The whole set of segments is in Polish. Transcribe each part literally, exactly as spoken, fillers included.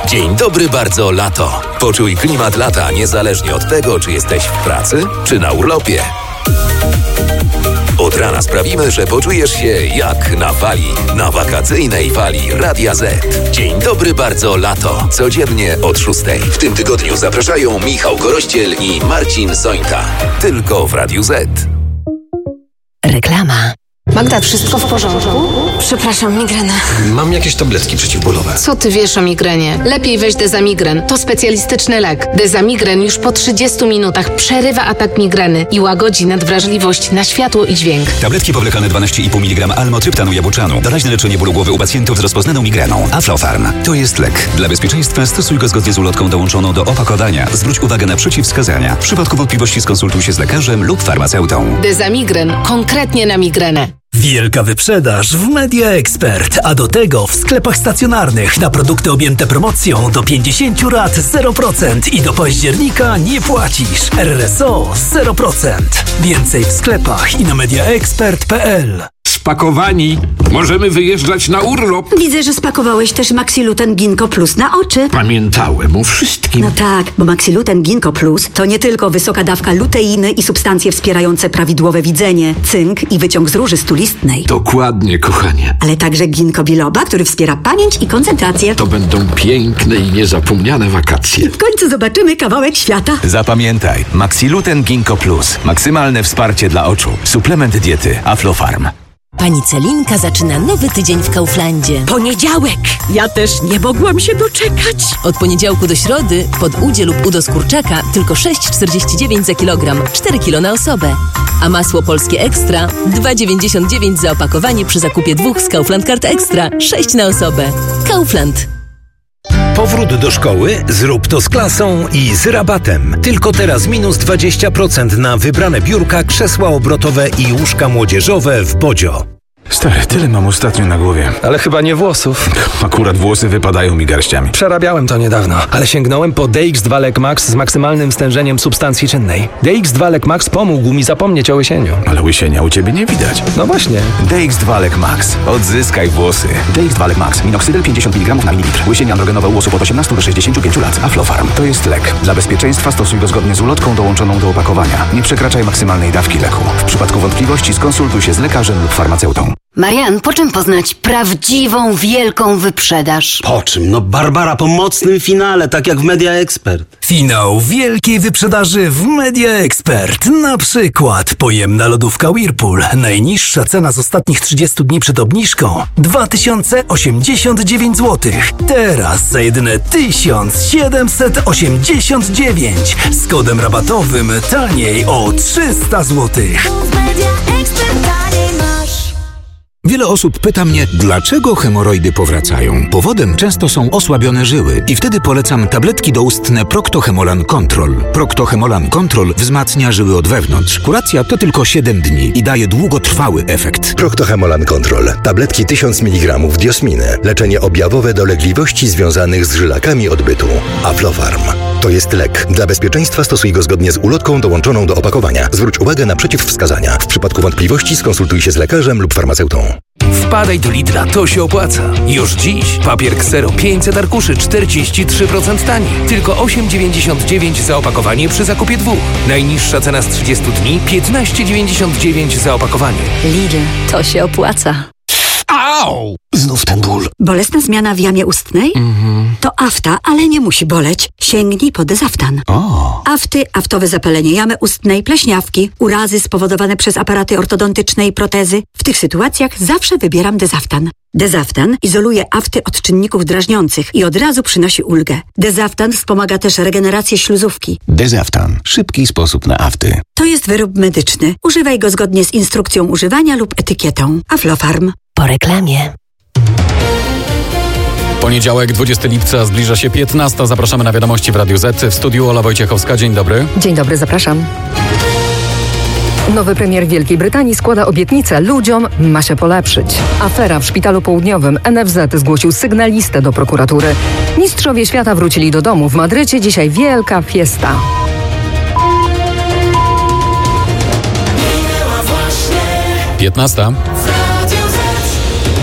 Dzień dobry bardzo, lato. Poczuj klimat lata niezależnie od tego, czy jesteś w pracy, czy na urlopie. Od rana sprawimy, że poczujesz się jak na fali, na wakacyjnej fali Radia Z. Dzień dobry bardzo, lato. Codziennie od szóstej. W tym tygodniu zapraszają Michał Korościel i Marcin Sońka. Tylko w Radiu Z. Reklama. Magda, wszystko w porządku? Przepraszam, migrena. Mam jakieś tabletki przeciwbólowe. Co ty wiesz o migrenie? Lepiej weź Dezamigren. To specjalistyczny lek. Dezamigren już po trzydziestu minutach przerywa atak migreny i łagodzi nadwrażliwość na światło i dźwięk. Tabletki powlekane dwanaście i pół miligrama almotryptanu jabłczanu. Doraźne leczenie bólu głowy u pacjentów z rozpoznaną migreną. Aflofarm. To jest lek. Dla bezpieczeństwa stosuj go zgodnie z ulotką dołączoną do opakowania. Zwróć uwagę na przeciwwskazania. W przypadku wątpliwości skonsultuj się z lekarzem lub farmaceutą. Dezamigren. Konkretnie na migrenę. Wielka wyprzedaż w Media Expert, a do tego w sklepach stacjonarnych na produkty objęte promocją do pięćdziesięciu rat zero procent i do października nie płacisz. R S O zero procent. Więcej w sklepach i na mediaexpert kropka p l. Spakowani. Możemy wyjeżdżać na urlop. Widzę, że spakowałeś też Maxiluten Ginkgo Plus na oczy. Pamiętałem o wszystkim. No tak, bo Maxiluten Ginkgo Plus to nie tylko wysoka dawka luteiny i substancje wspierające prawidłowe widzenie, cynk i wyciąg z róży stulistnej. Dokładnie, kochanie. Ale także ginkgo biloba, który wspiera pamięć i koncentrację. To będą piękne i niezapomniane wakacje. I w końcu zobaczymy kawałek świata. Zapamiętaj. Maxiluten Ginkgo Plus. Maksymalne wsparcie dla oczu. Suplement diety Aflofarm. Pani Celinka zaczyna nowy tydzień w Kauflandzie. Poniedziałek! Ja też nie mogłam się doczekać. Od poniedziałku do środy pod udzie lub udo z kurczaka tylko sześć czterdzieści dziewięć za kilogram, cztery kilo na osobę. A masło polskie Ekstra dwa dziewięćdziesiąt dziewięć za opakowanie przy zakupie dwóch z Kaufland Card Ekstra, sześć na osobę. Kaufland. Powrót do szkoły? Zrób to z klasą i z rabatem. Tylko teraz minus dwadzieścia procent na wybrane biurka, krzesła obrotowe i łóżka młodzieżowe w Bodzio. Stary, tyle mam ostatnio na głowie. Ale chyba nie włosów. Akurat włosy wypadają mi garściami. Przerabiałem to niedawno, ale sięgnąłem po D X dwa Lek Max z maksymalnym stężeniem substancji czynnej. D X dwa Lek Max pomógł mi zapomnieć o łysieniu. Ale łysienia u ciebie nie widać. No właśnie. D X dwa Lek Max. Odzyskaj włosy. D X dwa Lek Max. Minoxydil pięćdziesiąt miligramów na mililitr. Łysienie androgenowe u osób od osiemnastu do sześćdziesięciu pięciu lat. Aflofarm. To jest lek. Dla bezpieczeństwa stosuj go zgodnie z ulotką dołączoną do opakowania. Nie przekraczaj maksymalnej dawki leku. W przypadku wątpliwości skonsultuj się z lekarzem lub farmaceutą. Marian, po czym poznać prawdziwą, wielką wyprzedaż? Po czym? No Barbara, po mocnym finale, tak jak w Media Expert. Finał wielkiej wyprzedaży w Media Expert. Na przykład pojemna lodówka Whirlpool. Najniższa cena z ostatnich trzydziestu dni przed obniżką dwa tysiące osiemdziesiąt dziewięć złotych. Teraz za jedyne tysiąc siedemset osiemdziesiąt dziewięć. Z kodem rabatowym taniej o trzysta złotych. Wiele osób pyta mnie, dlaczego hemoroidy powracają. Powodem często są osłabione żyły i wtedy polecam tabletki doustne Procto-Hemolan Control. Procto-Hemolan Control wzmacnia żyły od wewnątrz. Kuracja to tylko siedem dni i daje długotrwały efekt. Procto-Hemolan Control. Tabletki tysiąc miligramów diosminy. Leczenie objawowe dolegliwości związanych z żylakami odbytu. Aflofarm. To jest lek. Dla bezpieczeństwa stosuj go zgodnie z ulotką dołączoną do opakowania. Zwróć uwagę na przeciwwskazania. W przypadku wątpliwości skonsultuj się z lekarzem lub farmaceutą. Wpadaj do Lidla, to się opłaca. Już dziś papier Xero pięćset arkuszy czterdzieści trzy procent taniej. Tylko osiem dziewięćdziesiąt dziewięć za opakowanie przy zakupie dwóch. Najniższa cena z trzydziestu dni piętnaście dziewięćdziesiąt dziewięć za opakowanie. Lidl, to się opłaca. Au! Znów ten ból. Bolesna zmiana w jamie ustnej? Mhm. To afta, ale nie musi boleć. Sięgnij po Dezaftan. O. Afty, aftowe zapalenie jamy ustnej, pleśniawki, urazy spowodowane przez aparaty ortodontyczne i protezy. W tych sytuacjach zawsze wybieram Dezaftan. Dezaftan izoluje afty od czynników drażniących i od razu przynosi ulgę. Dezaftan wspomaga też regenerację śluzówki. Dezaftan. Szybki sposób na afty. To jest wyrób medyczny. Używaj go zgodnie z instrukcją używania lub etykietą. Aflofarm. Po reklamie. Poniedziałek, dwudziestego lipca, zbliża się piętnasta. Zapraszamy na wiadomości w Radiu Z. W studiu Ola Wojciechowska. Dzień dobry. Dzień dobry, zapraszam. Nowy premier Wielkiej Brytanii składa obietnicę. Ludziom ma się polepszyć. Afera w Szpitalu Południowym. N F Z zgłosił sygnalistę do prokuratury. Mistrzowie świata wrócili do domu. W Madrycie dzisiaj wielka fiesta. piętnasta.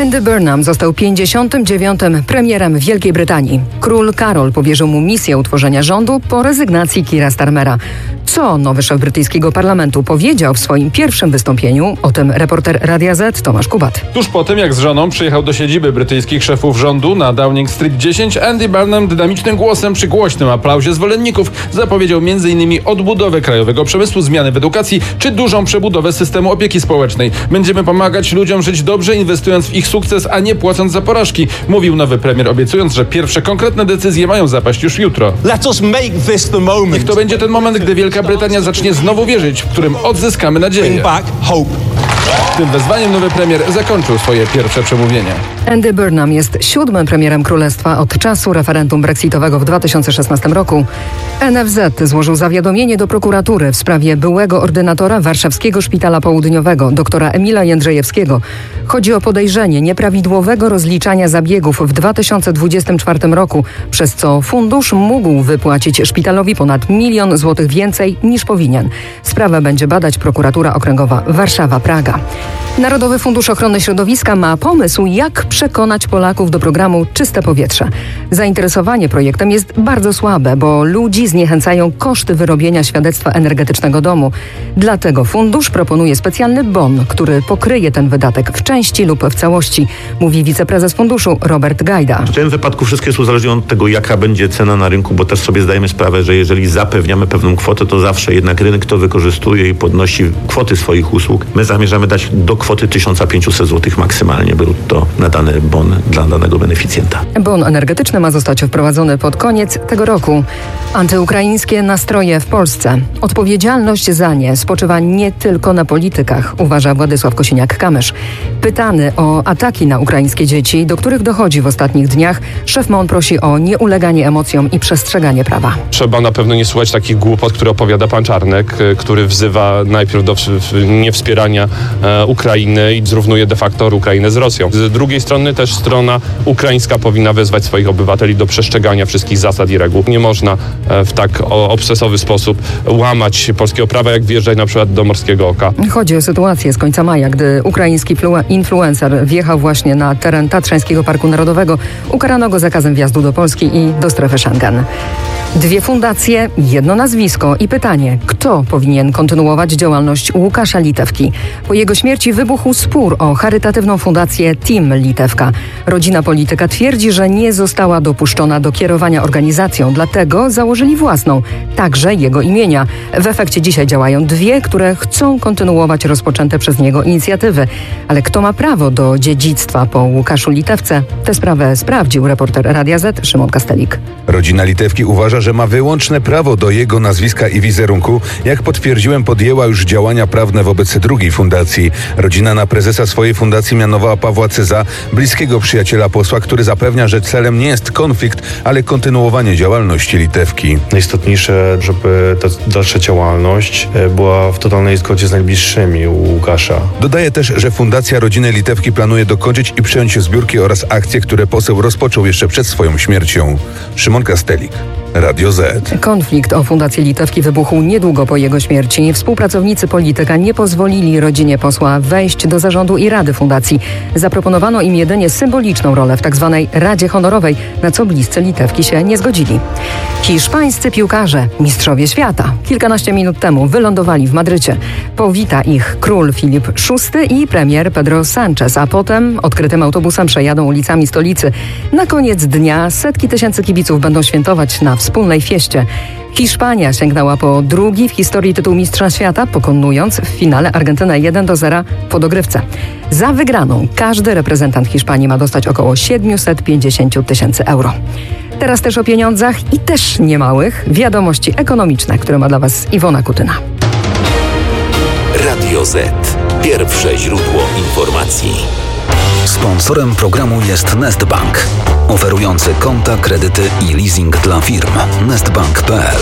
Andy Burnham został pięćdziesiątym dziewiątym premierem Wielkiej Brytanii. Król Karol powierzył mu misję utworzenia rządu po rezygnacji Keira Starmera. Co nowy szef brytyjskiego parlamentu powiedział w swoim pierwszym wystąpieniu? O tym reporter Radia Z Tomasz Kubat. Tuż po tym, jak z żoną przyjechał do siedziby brytyjskich szefów rządu na Downing Street dziesięć, Andy Burnham dynamicznym głosem przy głośnym aplauzie zwolenników zapowiedział m in odbudowę krajowego przemysłu, zmiany w edukacji czy dużą przebudowę systemu opieki społecznej. Będziemy pomagać ludziom żyć dobrze, inwestując w ich sukces, a nie płacąc za porażki, mówił nowy premier, obiecując, że pierwsze konkretne decyzje mają zapaść już jutro. Let us make this the moment. Niech to będzie ten moment, gdy Wielka Brytania zacznie znowu wierzyć, w którym odzyskamy nadzieję. Bring back hope. Tym wezwaniem nowy premier zakończył swoje pierwsze przemówienie. Andy Burnham jest siódmym premierem królestwa od czasu referendum brexitowego w dwa tysiące szesnastym roku. N F Z złożył zawiadomienie do prokuratury w sprawie byłego ordynatora Warszawskiego Szpitala Południowego, doktora Emila Jędrzejewskiego. Chodzi o podejrzenie nieprawidłowego rozliczania zabiegów w dwa tysiące dwudziestym czwartym roku, przez co fundusz mógł wypłacić szpitalowi ponad milion złotych więcej niż powinien. Sprawę będzie badać prokuratura okręgowa Warszawa-Praga. Narodowy Fundusz Ochrony Środowiska ma pomysł, jak przekonać Polaków do programu Czyste Powietrze. Zainteresowanie projektem jest bardzo słabe, bo ludzi zniechęcają koszty wyrobienia świadectwa energetycznego domu. Dlatego fundusz proponuje specjalny bon, który pokryje ten wydatek w części lub w całości, mówi wiceprezes funduszu Robert Gajda. W tym wypadku wszystko jest uzależnione od tego, jaka będzie cena na rynku, bo też sobie zdajemy sprawę, że jeżeli zapewniamy pewną kwotę, to zawsze jednak rynek to wykorzystuje i podnosi kwoty swoich usług. My zamierzamy dać do kwoty tysiąc pięćset złotych maksymalnie brutto na dany bon dla danego beneficjenta. Bon energetyczny ma zostać wprowadzony pod koniec tego roku. Antyukraińskie nastroje w Polsce. Odpowiedzialność za nie spoczywa nie tylko na politykach, uważa Władysław Kosiniak-Kamysz. Pytany o ataki na ukraińskie dzieci, do których dochodzi w ostatnich dniach, szef M O N prosi o nieuleganie emocjom i przestrzeganie prawa. Trzeba na pewno nie słuchać takich głupot, które opowiada pan Czarnek, który wzywa najpierw do niewspierania e, Ukrainy i zrównuje de facto Ukrainę z Rosją. Z drugiej strony też strona ukraińska powinna wezwać swoich obywateli do przestrzegania wszystkich zasad i reguł. Nie można e, w tak o, obsesowy sposób łamać polskiego prawa, jak wjeżdżać na przykład do Morskiego Oka. Chodzi o sytuację z końca maja, gdy ukraiński influencer wjechał właśnie na teren Tatrzańskiego Parku Narodowego. Ukarano go zakazem wjazdu do Polski i do strefy Schengen. Dwie fundacje, jedno nazwisko i pytanie, kto powinien kontynuować działalność Łukasza Litewki. Po jego śmierci wybuchł spór o charytatywną fundację Team Litewka. Rodzina polityka twierdzi, że nie została dopuszczona do kierowania organizacją, dlatego założyli własną, także jego imienia. W efekcie dzisiaj działają dwie, które chcą kontynuować rozpoczęte przez niego inicjatywy. Ale kto ma prawo do dziedzictwa po Łukaszu Litewce? Tę sprawę sprawdził reporter Radia Z Szymon Kastelik. Rodzina Litewki uważa, że ma wyłączne prawo do jego nazwiska i wizerunku. Jak potwierdziłem, podjęła już działania prawne wobec drugiej fundacji. Rodzina na prezesa swojej fundacji mianowała Pawła Cyza, bliskiego przyjaciela posła, który zapewnia, że celem nie jest konflikt, ale kontynuowanie działalności Litewki. Najistotniejsze, żeby ta dalsza działalność była w totalnej zgodzie z najbliższymi u Łukasza. Dodaje też, że fundacja rodziny Litewki planuje dokończyć i przejąć zbiórki oraz akcje, które poseł rozpoczął jeszcze przed swoją śmiercią. Szymon Kastelik, Radio Z. Konflikt o Fundację Litewki wybuchł niedługo po jego śmierci. Współpracownicy polityka nie pozwolili rodzinie posła wejść do zarządu i rady fundacji. Zaproponowano im jedynie symboliczną rolę w tzw. Radzie Honorowej, na co bliscy Litewki się nie zgodzili. Hiszpańscy piłkarze, mistrzowie świata, kilkanaście minut temu wylądowali w Madrycie. Powita ich król Filip szósty i premier Pedro Sánchez, a potem odkrytym autobusem przejadą ulicami stolicy. Na koniec dnia setki tysięcy kibiców będą świętować na wspólnej fieście. Hiszpania sięgnęła po drugi w historii tytuł mistrza świata, pokonując w finale Argentynę jeden do zera po dogrywce. Za wygraną każdy reprezentant Hiszpanii ma dostać około siedemset pięćdziesiąt tysięcy euro. Teraz też o pieniądzach i też niemałych. Wiadomości ekonomiczne, które ma dla Was Iwona Kutyna. Radio Z. Pierwsze źródło informacji. Sponsorem programu jest Nestbank, oferujący konta, kredyty i leasing dla firm. nestbank kropka p l.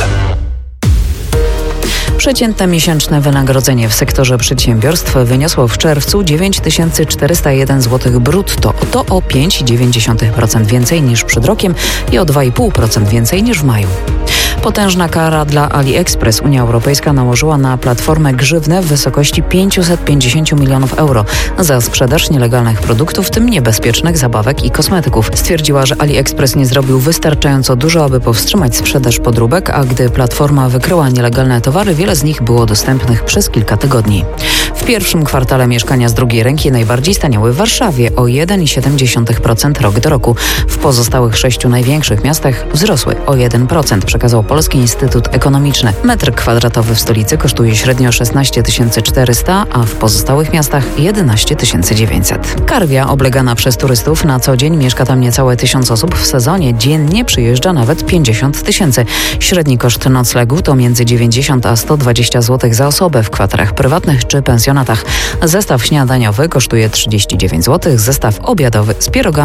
Przeciętne miesięczne wynagrodzenie w sektorze przedsiębiorstw wyniosło w czerwcu dziewięć tysięcy czterysta jeden złotych brutto. To o pięć przecinek dziewięć procent więcej niż przed rokiem i o dwa przecinek pięć procent więcej niż w maju. Potężna kara dla AliExpress. Unia Europejska nałożyła na platformę grzywnę w wysokości pięćset pięćdziesiąt milionów euro za sprzedaż nielegalnych produktów, w tym niebezpiecznych zabawek i kosmetyków. Stwierdziła, że AliExpress nie zrobił wystarczająco dużo, aby powstrzymać sprzedaż podróbek, a gdy platforma wykryła nielegalne towary, wiele z nich było dostępnych przez kilka tygodni. W pierwszym kwartale mieszkania z drugiej ręki najbardziej staniały w Warszawie o jeden przecinek siedem procent rok do roku. W pozostałych sześciu największych miastach wzrosły o jeden procent, przekazał Polski Instytut Ekonomiczny. Metr kwadratowy w stolicy kosztuje średnio szesnaście tysięcy czterysta, a w pozostałych miastach jedenaście tysięcy dziewięćset. Karwia, oblegana przez turystów, na co dzień mieszka tam niecałe tysiąc osób. W sezonie dziennie przyjeżdża nawet pięćdziesiąt tysięcy. Średni koszt noclegu to między dziewięćdziesiąt a sto dwadzieścia złotych za osobę w kwaterach prywatnych czy pensjonatach. Zestaw śniadaniowy kosztuje trzydzieści dziewięć złotych, zestaw obiadowy z pierogami